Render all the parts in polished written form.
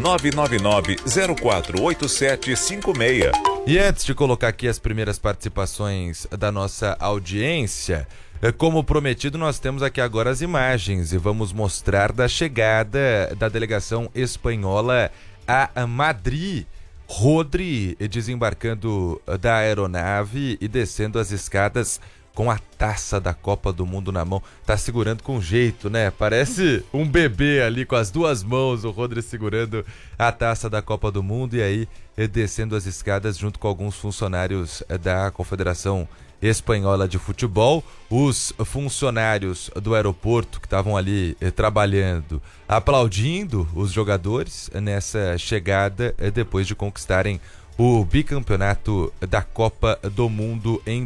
999-048756. E antes de colocar aqui as primeiras participações da nossa audiência, como prometido, nós temos aqui agora as imagens e vamos mostrar da chegada da delegação espanhola a Madrid. Rodri desembarcando da aeronave e descendo as escadas com a taça da Copa do Mundo na mão. Tá segurando com jeito, né? Parece um bebê ali com as duas mãos, o Rodri segurando a taça da Copa do Mundo e aí descendo as escadas junto com alguns funcionários da Confederação Espanhola de Futebol. Os funcionários do aeroporto que estavam ali trabalhando, aplaudindo os jogadores nessa chegada depois de conquistarem o bicampeonato da Copa do Mundo em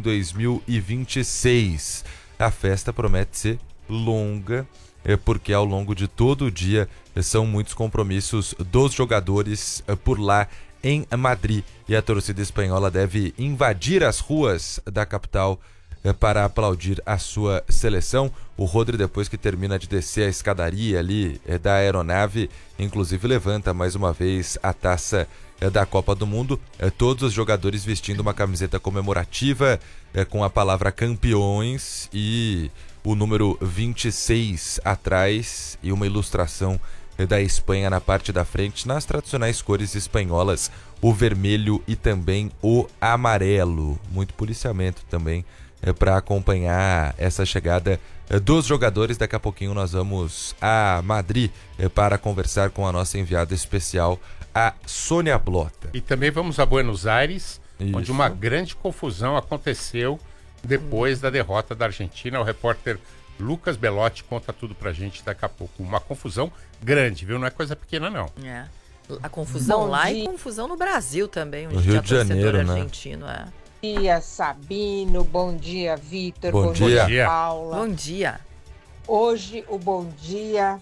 2026. A festa promete ser longa, porque ao longo de todo o dia são muitos compromissos dos jogadores por lá em Madrid. E a torcida espanhola deve invadir as ruas da capital para aplaudir a sua seleção. O Rodri, depois que termina de descer a escadaria ali da aeronave, inclusive levanta mais uma vez a taça da Copa do Mundo, todos os jogadores vestindo uma camiseta comemorativa com a palavra campeões e o número 26 atrás e uma ilustração da Espanha na parte da frente, nas tradicionais cores espanholas, o vermelho e também o amarelo. Muito policiamento também para acompanhar essa chegada dos jogadores. Daqui a pouquinho nós vamos a Madrid para conversar com a nossa enviada especial, a Sônia Blota. E também vamos a Buenos Aires, Isso. onde uma grande confusão aconteceu depois da derrota da Argentina. O repórter Lucas Belotti conta tudo pra gente daqui a pouco. Uma confusão grande, viu? Não é coisa pequena, não. É. A confusão lá e confusão no Brasil também, onde Rio tinha de Janeiro, torcedor né? argentino. É. Bom dia, Sabino. Bom dia, Vitor. Bom dia. Paula. Bom dia. Hoje o bom dia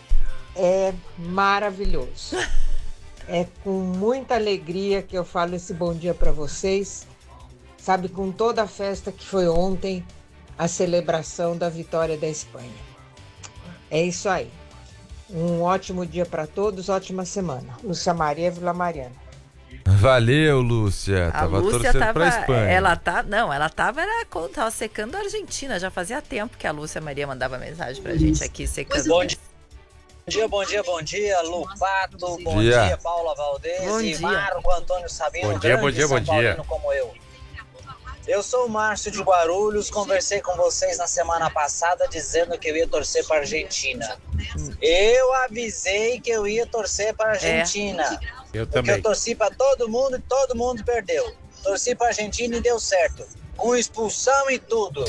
é maravilhoso. É com muita alegria que eu falo esse bom dia para vocês. Sabe, com toda a festa que foi ontem, a celebração da vitória da Espanha. É isso aí. Um ótimo dia para todos, ótima semana. Lúcia Maria, Vila Mariana. Valeu, Lúcia. A Tava Lúcia torcendo pra Espanha. ela tava secando a Argentina. Já fazia tempo que a Lúcia Maria mandava mensagem pra gente aqui secando. Bom dia, Lupato, bom dia, Paula Valdez Bom e dia. Marco Antônio Sabino, Bom dia, bom dia, São bom dia. Paulino como eu. Eu sou o Márcio de Guarulhos, conversei com vocês na semana passada dizendo que eu ia torcer para a Argentina. Eu avisei que eu ia torcer para a Argentina. Eu Porque também. eu torci para todo mundo e todo mundo perdeu. Torci para a Argentina e deu certo. Com expulsão e tudo.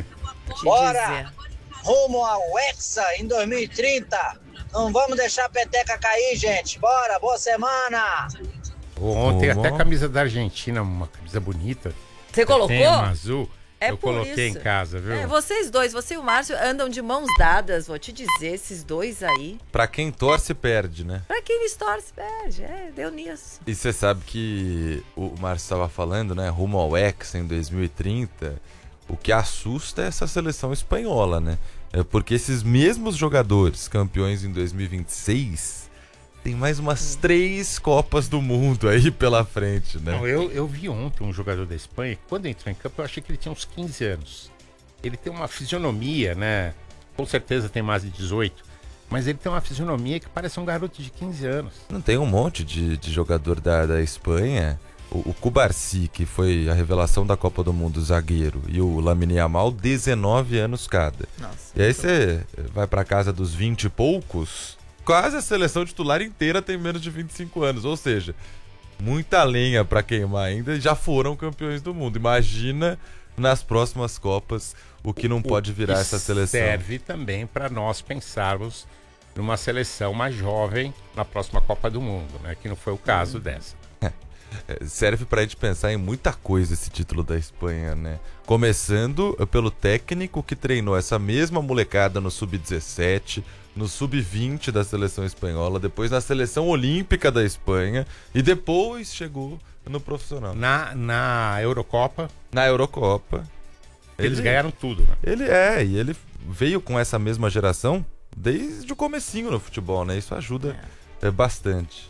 Bora! Rumo ao Hexa em 2030. Não vamos deixar a peteca cair, gente. Bora, boa semana! Ontem Como? até a camisa da Argentina, uma camisa bonita. Você colocou? Tem uma azul. É eu por coloquei isso. em casa, viu? É, vocês dois, você e o Márcio, andam de mãos dadas, vou te dizer, esses dois aí. Pra quem torce, perde, né? Pra quem eles torcem, perde. Deu nisso. E você sabe que o Márcio estava falando, né? Rumo ao Hexa em 2030. O que assusta é essa seleção espanhola, né? Porque esses mesmos jogadores, campeões em 2026, tem mais umas 3 Copas do Mundo aí pela frente, né? Não, eu vi ontem um jogador da Espanha, que quando entrou em campo eu achei que ele tinha uns 15 anos. Ele tem uma fisionomia, né? Com certeza tem mais de 18, mas ele tem uma fisionomia que parece um garoto de 15 anos. Não tem um monte de jogador da Espanha. O Cubarsí, que foi a revelação da Copa do Mundo, zagueiro, e o Lamine Yamal, 19 anos cada. Nossa. E aí você vai pra casa dos 20 e poucos, quase a seleção titular inteira tem menos de 25 anos. Ou seja, muita lenha pra queimar ainda, e já foram campeões do mundo. Imagina nas próximas Copas o que não pode virar essa seleção. Serve também para nós pensarmos numa seleção mais jovem na próxima Copa do Mundo, né? Que não foi o caso dessa. Serve pra gente pensar em muita coisa esse título da Espanha, né? Começando pelo técnico que treinou essa mesma molecada no Sub-17, no Sub-20 da seleção espanhola, depois na seleção olímpica da Espanha e depois chegou no profissional. Na Eurocopa, Na Eurocopa. eles ganharam tudo, né? Ele veio com essa mesma geração desde o comecinho no futebol, né? Isso ajuda bastante.